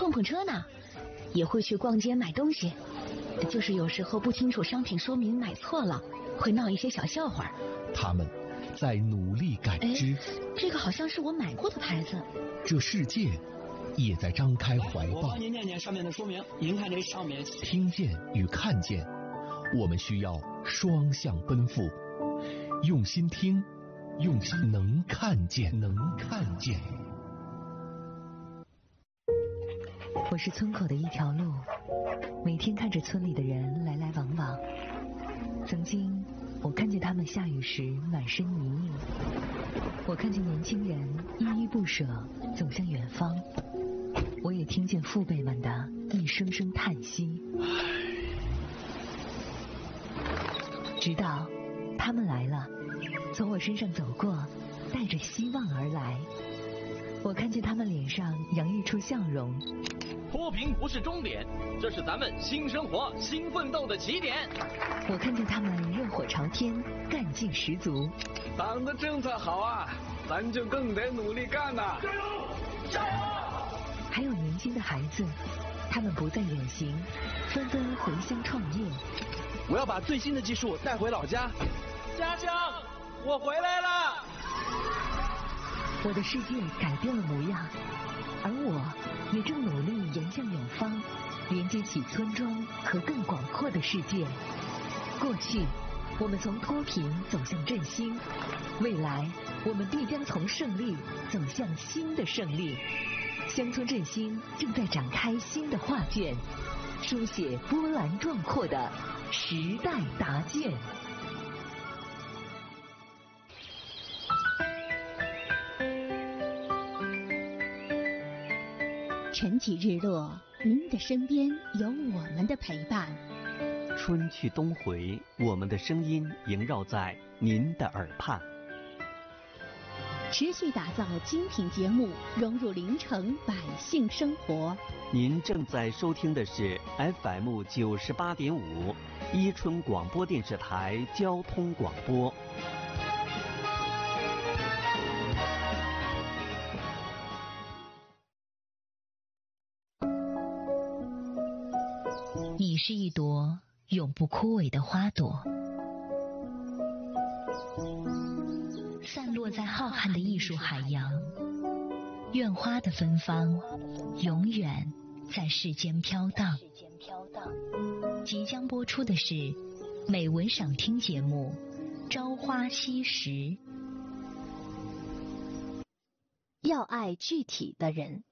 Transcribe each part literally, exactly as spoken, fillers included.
碰碰车呢，也会去逛街买东西，就是有时候不清楚商品说明买错了，会闹一些小笑话。 他们在努力感知， 这个好像是我买过的牌子。 这世界也在张开怀抱。 我帮您念念上面的说明，您看这上面。 听见与看见，我们需要双向奔赴，用心听，用心能看见，能看见。 我是村口的一条路，每天看着村里的人来来往往。曾经我看见他们下雨时满身泥泞，我看见年轻人依依不舍走向远方，我也听见父辈们的一声声叹息。直到他们来了，从我身上走过，带着希望而来。我看见他们脸上洋溢出笑容。 脱贫不是终点，这是咱们新生活、新奋斗的起点。 我看见他们热火朝天，干劲十足。 党的政策好啊，咱就更得努力干呐！ 加油！加油！ 还有年轻的孩子，他们不再远行，纷纷回乡创业。 我要把最新的技术带回老家。家乡，我回来了！ 我的世界改变了模样，而我也正努力沿向远方，连接起村庄和更广阔的世界。过去，我们从脱贫走向振兴；未来，我们必将从胜利走向新的胜利。乡村振兴正在展开新的画卷，书写波澜壮阔的时代答卷。 晨起日落，您的身边有我们的陪伴。 春去冬回，我们的声音萦绕在您的耳畔。 持续打造精品节目，融入临城百姓生活。 您正在收听的是 F M 九十八点五伊春广播电视台交通广播。 你是一朵永不枯萎的花朵，散落在浩瀚的艺术海洋。愿花的芬芳永远在世间飘荡。即将播出的是美文赏听节目《朝花夕拾》。 要爱具体的人。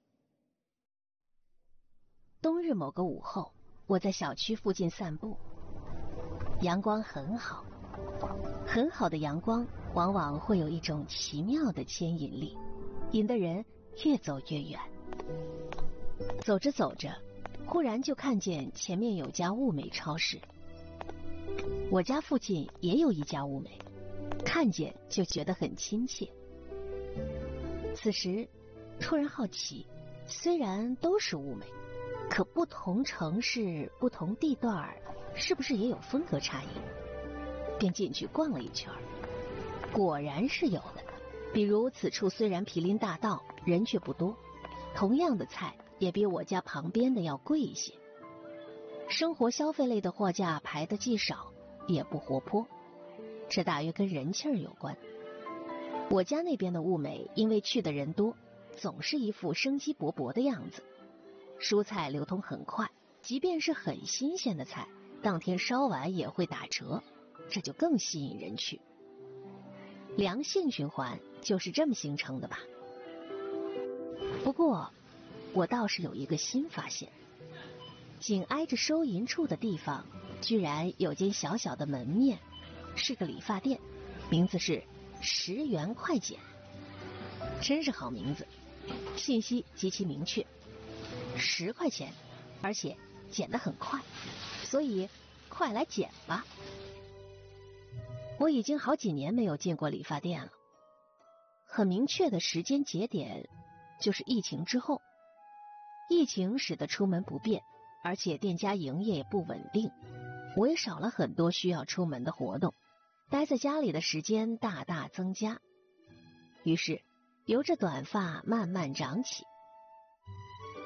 冬日某个午后，我在小区附近散步，阳光很好，很好的阳光往往会有一种奇妙的牵引力，引得人越走越远。走着走着，忽然就看见前面有家物美超市，我家附近也有一家物美，看见就觉得很亲切。此时突然好奇，虽然都是物美，可不同城市、不同地段，是不是也有风格差异？便进去逛了一圈，果然是有的。比如此处虽然毗邻大道，人却不多，同样的菜也比我家旁边的要贵一些。生活消费类的货架排得既少也不活泼，这大约跟人气儿有关。我家那边的物美，因为去的人多，总是一副生机勃勃的样子。蔬菜流通很快，即便是很新鲜的菜，当天稍晚也会打折，这就更吸引人去。良性循环就是这么形成的吧。不过我倒是有一个新发现，紧挨着收银处的地方居然有间小小的门面，是个理发店，名字是十元快剪。真是好名字，信息极其明确，十块钱，而且剪得很快，所以快来剪吧。我已经好几年没有进过理发店了，很明确的时间节点就是疫情之后。疫情使得出门不便，而且店家营业也不稳定，我也少了很多需要出门的活动，待在家里的时间大大增加。于是由着短发慢慢长起。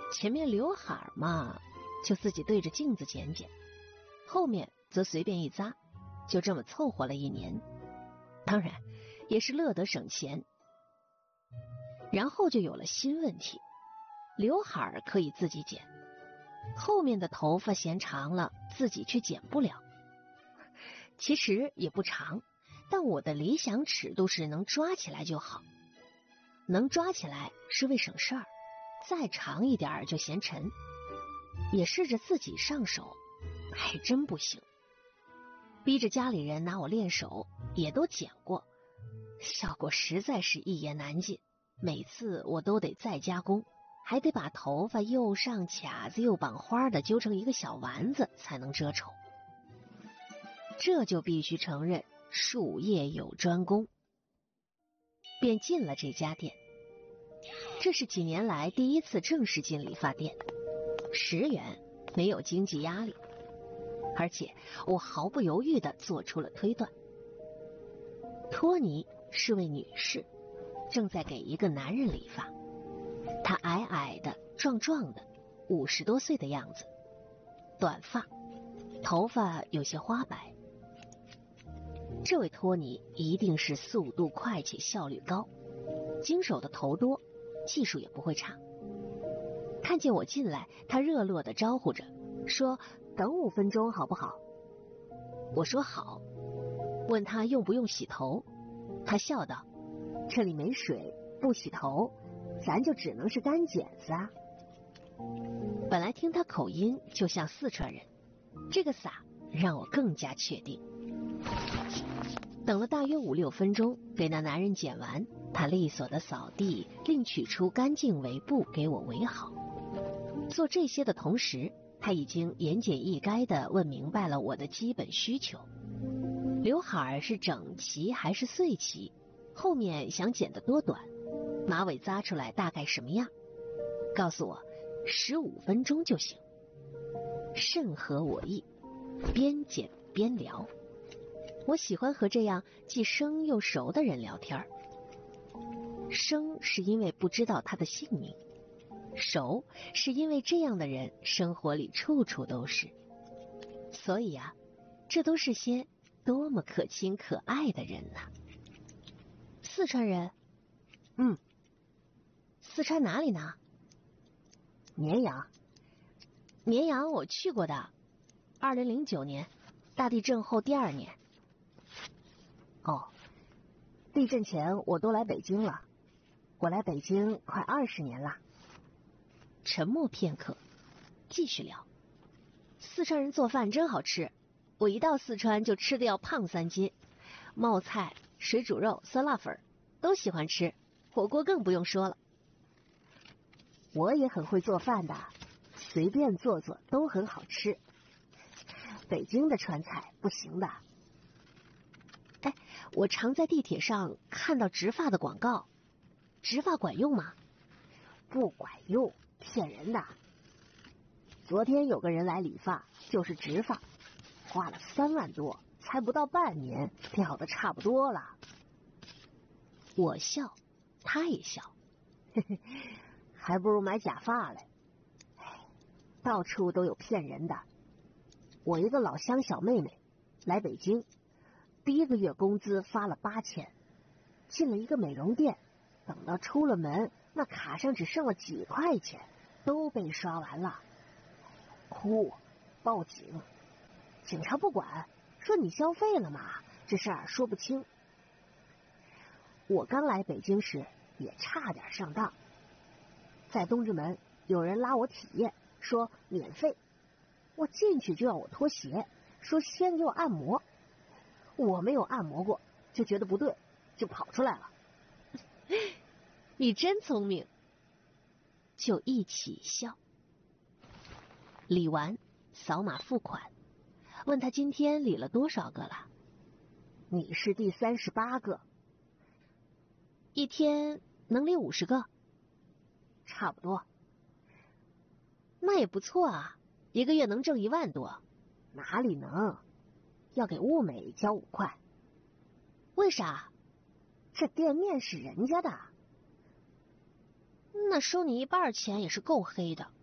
前面刘海嘛，就自己对着镜子剪剪，后面则随便一扎，就这么凑合了一年。当然，也是乐得省钱。然后就有了新问题，刘海可以自己剪，后面的头发嫌长了，自己却剪不了。其实也不长，但我的理想尺度是能抓起来就好。能抓起来是为省事儿，再长一点就嫌沉。也试着自己上手，还真不行。逼着家里人拿我练手，也都剪过，效果实在是一言难尽。每次我都得再加工，还得把头发又上卡子又绑花的揪成一个小丸子才能遮丑。这就必须承认术业有专攻，便进了这家店。这是几年来第一次正式进理发店，十元，没有经济压力，而且我毫不犹豫地做出了推断。托尼是位女士，正在给一个男人理发。她矮矮的，壮壮的，五十多岁的样子，短发，头发有些花白。这位托尼一定是速度快且效率高，经手的头多，技术也不会差。看见我进来，他热络地招呼着，说等五分钟好不好？我说好，问他用不用洗头，他笑道，这里没水，不洗头，咱就只能是干剪子啊。本来听他口音就像四川人，这个撒让我更加确定。等了大约五六分钟，给那男人剪完，他利索的扫地，另取出干净围布给我围好。做这些的同时，他已经言简意赅的问明白了我的基本需求：刘海是整齐还是碎齐？后面想剪得多短？马尾扎出来大概什么样？告诉我十五分钟就行。甚合我意，边剪边聊。我喜欢和这样既生又熟的人聊天。生是因为不知道他的姓名，熟是因为这样的人生活里处处都是。所以啊，这都是些多么可亲可爱的人呐、啊！四川人？嗯。四川哪里呢？绵阳。绵阳我去过的，二零零九年大地震后第二年。哦，地震前我都来北京了，我来北京快二十年了。沉默片刻，继续聊。四川人做饭真好吃，我一到四川就吃的要胖三斤，冒菜、水煮肉、酸辣粉都喜欢吃，火锅更不用说了。我也很会做饭的，随便做做都很好吃。北京的川菜不行的。哎，我常在地铁上看到植发的广告，植发管用吗？不管用，骗人的。昨天有个人来理发，就是植发，花了三万多，才不到半年，掉的差不多了。我笑，他也笑，嘿嘿，还不如买假发嘞。哎，到处都有骗人的。我一个老乡小妹妹来北京，第一个月工资发了八千，进了一个美容店，等到出了门，那卡上只剩了几块钱，都被刷完了。哭，报警，警察不管，说你消费了嘛，这事儿说不清。我刚来北京时也差点上当，在东直门有人拉我体验，说免费，我进去就要我脱鞋，说先给我按摩。我没有按摩过，就觉得不对，就跑出来了。你真聪明，就一起笑。理完，扫码付款，问他今天理了多少个了。你是第三十八个。一天能理五十个？差不多。那也不错啊，一个月能挣一万多。哪里能？要给物美交五块。为啥？这店面是人家的。那收你一半钱也是够黑的。